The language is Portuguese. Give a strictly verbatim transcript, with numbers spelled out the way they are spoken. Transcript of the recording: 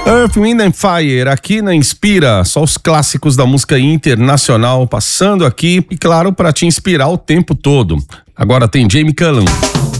Earth, Wind and Fire, aqui na Inspira, só os clássicos da música internacional passando aqui e claro, para te inspirar o tempo todo. Agora tem Jamie Cullum.